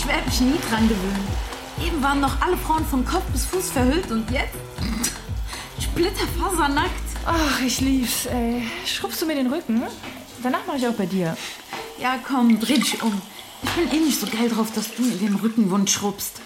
Ich werde mich nie dran gewöhnen. Eben waren noch alle Frauen von Kopf bis Fuß verhüllt und jetzt splitterfasernackt. Ach, ich lieb's, ey. Schrubbst du mir den Rücken? Danach mache ich auch bei dir. Ja, komm, dreh dich um. Ich bin eh nicht so geil drauf, dass du mir den Rückenwund schrubbst.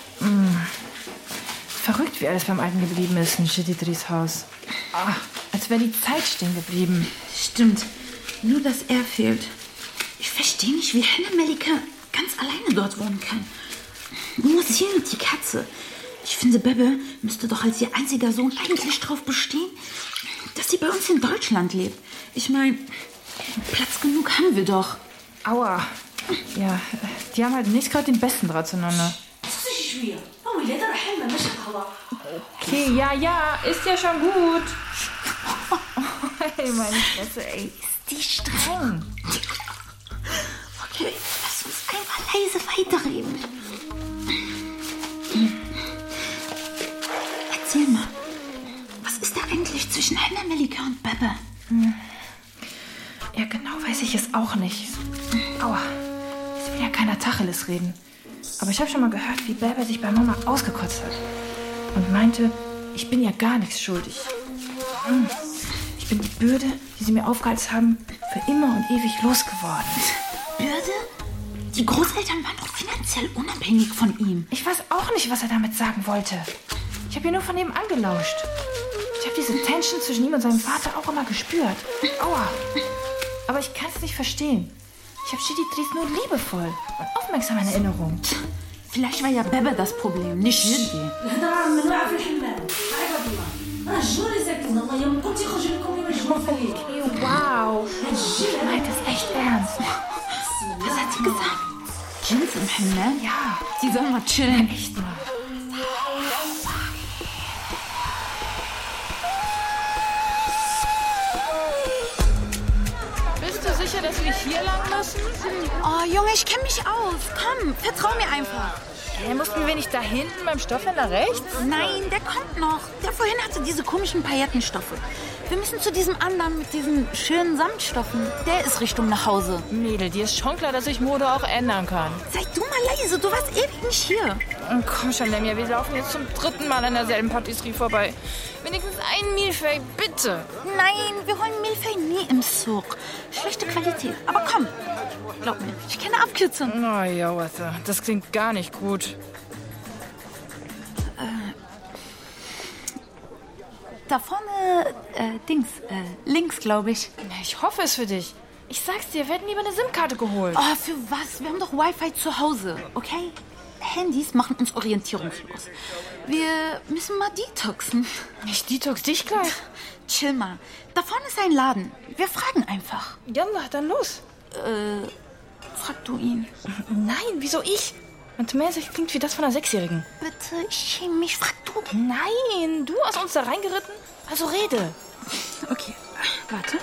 Verrückt, wie alles beim Alten geblieben ist in Chididris Haus. Ach, als wäre die Zeit stehen geblieben. Stimmt, nur dass er fehlt. Ich verstehe nicht, wie Hannah Melika ganz alleine dort wohnen kann. Nur sie und die Katze. Ich finde, Bebe müsste doch als ihr einziger Sohn eigentlich darauf bestehen, dass sie bei uns in Deutschland lebt. Ich meine, Platz genug haben wir doch. Aua. Ja, die haben halt nicht gerade den besten Draht zueinander. Okay, ja, ist ja schon gut. Hey, meine Fresse, ey, ist die streng. Okay, lass uns einfach leise weiterreden. Erzähl mal, was ist da eigentlich zwischen Hannah Melika und Bebe? Ja, genau weiß ich es auch nicht. Aua, es will ja keiner Tacheles reden. Aber ich habe schon mal gehört, wie Bebe sich bei Mama ausgekotzt hat. Und meinte, ich bin ja gar nichts schuldig. Ich bin die Bürde, die sie mir aufgehalst haben, für immer und ewig losgeworden. Bürde? Die Großeltern waren doch finanziell unabhängig von ihm. Ich weiß auch nicht, was er damit sagen wollte. Ich habe ihn nur von nebenan gelauscht. Ich habe diese Tension zwischen ihm und seinem Vater auch immer gespürt. Aua. Aber ich kann es nicht verstehen. Ich habe Chididris nur liebevoll und aufmerksam in Erinnerung. Vielleicht war ja Bebe das Problem, nicht Jiddi. Wow. Ich meint das echt ernst. Was hat sie gesagt? Jeans im Himmel? Ja. Sie sollen mal chillen. Echt mal. Bist du sicher, dass wir hier lang müssen? Oh, Junge, ich kenne mich aus. Komm, vertrau mir einfach. Mussten wir nicht da hinten beim Stoffhändler rechts? Nein, der kommt noch. Der vorhin hatte diese komischen Paillettenstoffe. Wir müssen zu diesem anderen mit diesen schönen Samtstoffen. Der ist Richtung nach Hause. Mädel, dir ist schon klar, dass sich Mode auch ändern kann. Sei du mal leise, du warst ewig nicht hier. Oh, komm schon, Lemja, wir laufen jetzt zum 3. Mal an derselben Patisserie vorbei. Wenigstens ein Milchfake, bitte. Nein, wir holen Milchfake nie im Zug. Schlechte Qualität. Aber komm, glaub mir, ich kenne Abkürzungen. Oh ja, das klingt gar nicht gut. Da vorne, links, glaube ich. Ich hoffe es für dich. Ich sag's dir, wir hätten lieber eine SIM-Karte geholt. Oh, für was? Wir haben doch Wi-Fi zu Hause, okay? Handys machen uns orientierungslos. Wir müssen mal detoxen. Ich detox dich gleich. Chill mal. Da vorne ist ein Laden. Wir fragen einfach. Jalla, dann los. Frag du ihn. Nein, wieso ich? Und mäßig klingt wie das von einer 6-Jährigen. Bitte, ich schäme mich. Frag du. Nein, du hast uns da reingeritten? Also rede. Okay, warte.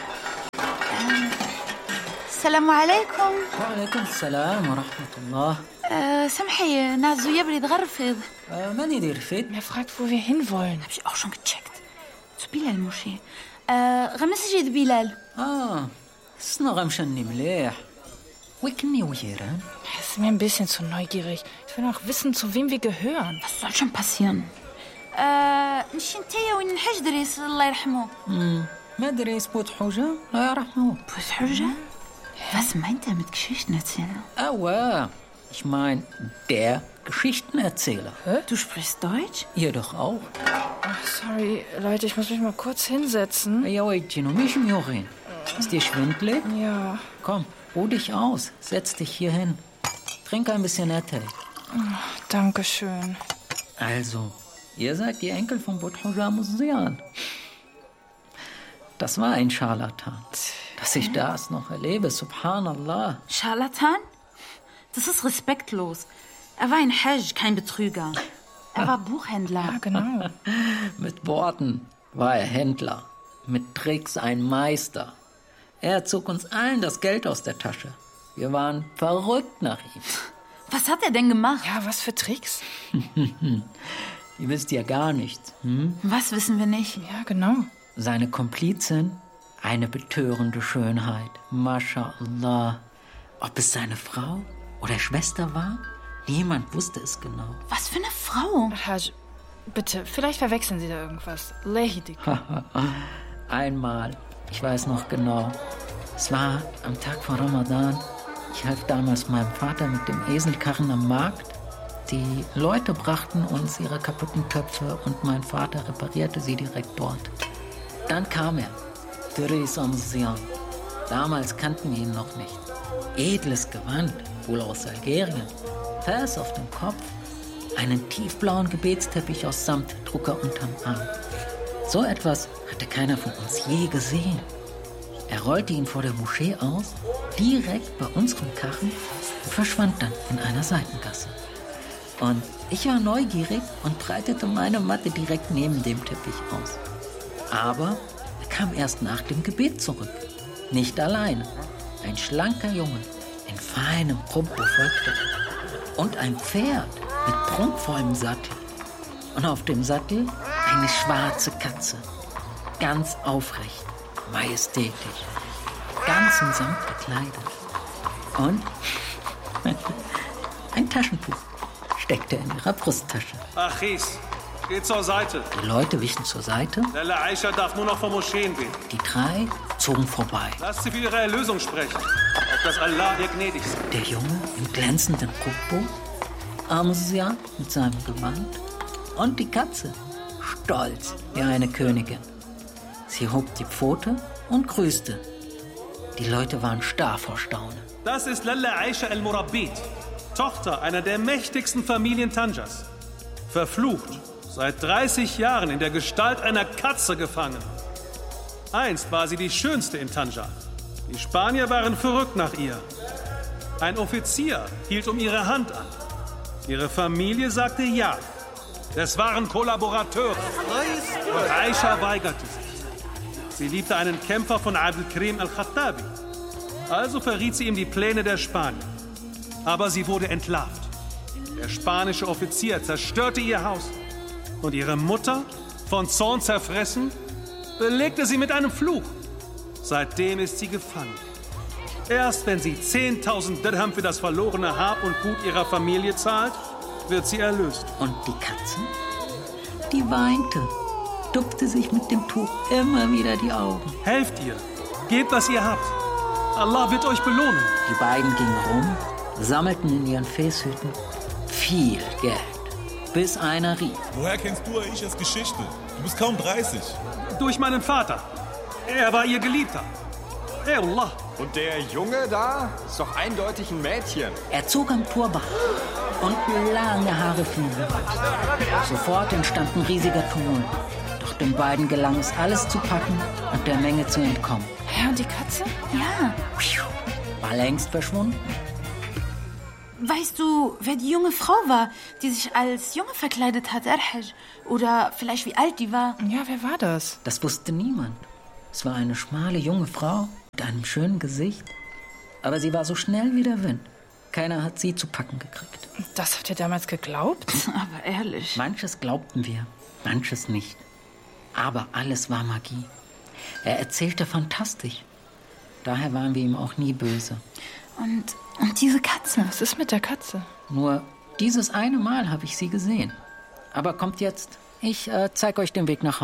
Assalamu alaikum. وعليكم السلام ورحمة الله. سامحي نعزو يبرد غرفض. من يدير فيد؟ Er fragt, wo wir hinwollen. Hab ich auch schon gecheckt. Zu Bilal-Moschee. غمسجد بلال. الصنغة مشني مليح. وكني ويرا. Das ist mir ein bisschen zu neugierig. Ich will auch wissen, zu wem wir gehören. Was soll schon passieren? نشنتيا وين حجدريس الله يرحمه. مدرس بود حوجة لا يرحمه. بود حوجة? Was meint er mit Geschichtenerzähler? Aua, ich meine der Geschichtenerzähler. Du sprichst Deutsch? Ihr doch auch. Ach, sorry, Leute, ich muss mich mal kurz hinsetzen. Ja, Gino, mich im Jorin. Ist dir schwindelig? Ja. Komm, ruh dich aus. Setz dich hier hin. Trink ein bisschen Tee. Dankeschön. Also, ihr seid die Enkel von Buthuja Musian. Das war ein Scharlatan. Dass ich das noch erlebe, subhanallah. Scharlatan? Das ist respektlos. Er war ein Hajj, kein Betrüger. Er war Buchhändler. Ja, genau. Mit Worten war er Händler. Mit Tricks ein Meister. Er zog uns allen das Geld aus der Tasche. Wir waren verrückt nach ihm. Was hat er denn gemacht? Ja, was für Tricks? Ihr wisst ja gar nichts. Was wissen wir nicht? Ja, genau. Seine Komplizin, eine betörende Schönheit. Mashallah. Ob es seine Frau oder Schwester war? Niemand wusste es genau. Was für eine Frau. Haj, bitte, vielleicht verwechseln Sie da irgendwas. Lehidik. Einmal, ich weiß noch genau, es war am Tag vor Ramadan. Ich half damals meinem Vater mit dem Eselkarren am Markt. Die Leute brachten uns ihre kaputten Töpfe und mein Vater reparierte sie direkt dort. Dann kam er, Dürris Amzian. Damals kannten wir ihn noch nicht. Edles Gewand, wohl aus Algerien. Fers auf dem Kopf, einen tiefblauen Gebetsteppich aus Samt trug er unterm Arm. So etwas hatte keiner von uns je gesehen. Er rollte ihn vor der Moschee aus, direkt bei unserem Karren und verschwand dann in einer Seitengasse. Und ich war neugierig und breitete meine Matte direkt neben dem Teppich aus. Aber er kam erst nach dem Gebet zurück. Nicht alleine. Ein schlanker Junge in feinem Pumpo folgte. Und ein Pferd mit prunkvollem Sattel. Und auf dem Sattel eine schwarze Katze. Ganz aufrecht, majestätisch, ganz in Samt gekleidet. Und ein Taschentuch steckte in ihrer Brusttasche. Achis, geht zur Seite. Die Leute wichen zur Seite. Lalla Aisha darf nur noch vor Moscheen beten. Die drei zogen vorbei. Lasst sie für ihre Erlösung sprechen. Auf dass Allah ihr gnädig sei. Der Junge im glänzenden Kuckbo, Amzian mit seinem Gewand und die Katze, stolz wie eine Königin. Sie hob die Pfote und grüßte. Die Leute waren starr vor Staunen. Das ist Lalla Aisha al-Murabbit, Tochter einer der mächtigsten Familien Tanjas. Verflucht, seit 30 Jahren in der Gestalt einer Katze gefangen. Einst war sie die schönste in Tanja. Die Spanier waren verrückt nach ihr. Ein Offizier hielt um ihre Hand an. Ihre Familie sagte ja. Es waren Kollaborateure. Doch Aisha weigerte sich. Sie liebte einen Kämpfer von Abdelkrim al-Khattabi. Also verriet sie ihm die Pläne der Spanier. Aber sie wurde entlarvt. Der spanische Offizier zerstörte ihr Haus. Und ihre Mutter, von Zorn zerfressen, belegte sie mit einem Fluch. Seitdem ist sie gefangen. Erst wenn sie 10.000 Dirham für das verlorene Hab und Gut ihrer Familie zahlt, wird sie erlöst. Und die Katze? Die weinte, tupfte sich mit dem Tuch immer wieder die Augen. Helft ihr, gebt, was ihr habt. Allah wird euch belohnen. Die beiden gingen rum, sammelten in ihren Fäßhüten viel Geld, bis einer rief. Woher kennst du Aishas Geschichte? Du bist kaum 30. Durch meinen Vater. Er war ihr Geliebter. Ey Allah. Und der Junge da ist doch eindeutig ein Mädchen. Er zog am Turban und lange Haare fielen. Sofort entstand ein riesiger Tumult. Doch den beiden gelang es, alles zu packen und der Menge zu entkommen. Ja, und die Katze? Ja. War längst verschwunden. Weißt du, wer die junge Frau war, die sich als Junge verkleidet hat, Erhaj? Oder vielleicht wie alt die war? Ja, wer war das? Das wusste niemand. Es war eine schmale junge Frau mit einem schönen Gesicht. Aber sie war so schnell wie der Wind. Keiner hat sie zu packen gekriegt. Das habt ihr damals geglaubt? Aber ehrlich. Manches glaubten wir, manches nicht. Aber alles war Magie. Er erzählte fantastisch. Daher waren wir ihm auch nie böse. Und diese Katze? Was ist mit der Katze? Nur dieses eine Mal habe ich sie gesehen. Aber kommt jetzt, ich zeige euch den Weg nach Hause.